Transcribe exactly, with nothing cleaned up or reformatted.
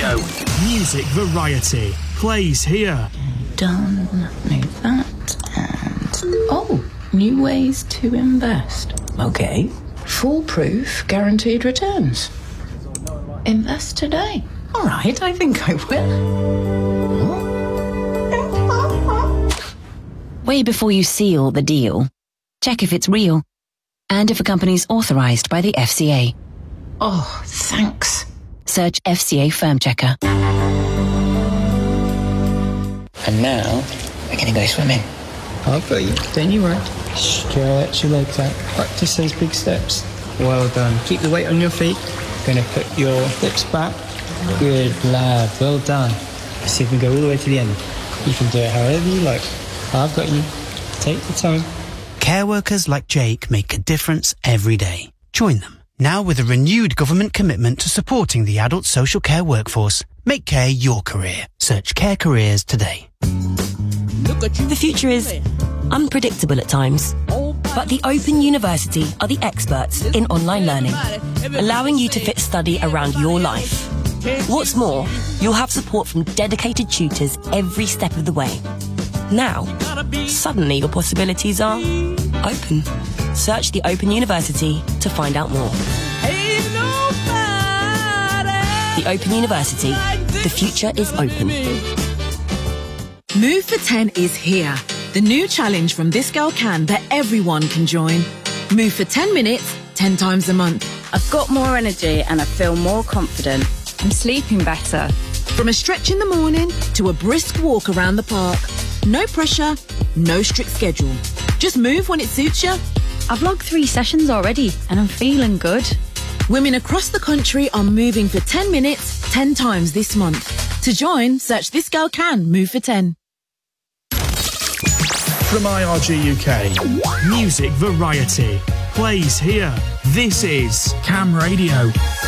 Radio. Music variety plays here. Done. Move that. And... Oh, new ways to invest. Okay. Foolproof guaranteed returns. Invest today. All right, I think I will. Way before you seal the deal, check if it's real and if a company's authorized by the F C A. Oh, thanks. Search F C A Firm Checker. And now, we're going to go swimming. I've got you. Don't you worry. Stretch your legs out. Practice those big steps. Well done. Keep the weight on your feet. Going to put your hips back. Good lad. Well done. Let's see if we can go all the way to the end. You can do it however you like. I've got you. Take the time. Care workers like Jake make a difference every day. Join them. Now with a renewed government commitment to supporting the adult social care workforce. Make care your career. Search Care Careers today. The future is unpredictable at times, but the Open University are the experts in online learning, allowing you to fit study around your life. What's more, you'll have support from dedicated tutors every step of the way. Now, suddenly your possibilities are open. Search the Open University to find out more. The Open University. The future is open. Move for ten is here. The new challenge from This Girl Can that everyone can join. Move for ten minutes, ten times a month. I've got more energy and I feel more confident. I'm sleeping better. From a stretch in the morning to a brisk walk around the park. No pressure, no strict schedule. Just move when it suits you. I've logged three sessions already and I'm feeling good. Women across the country are moving for ten minutes, ten times this month. To join, search This Girl Can Move for ten. From I R G U K, music variety plays here. This is Cam Radio.